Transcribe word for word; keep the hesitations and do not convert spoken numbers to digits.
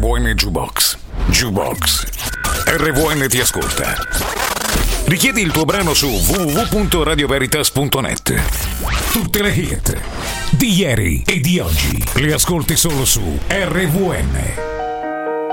V N Jukebox. Jukebox. R V N ti ascolta. Richiedi il tuo brano su w w w punto radio veritas punto net. Tutte le hit di ieri e di oggi le ascolti solo su R V N.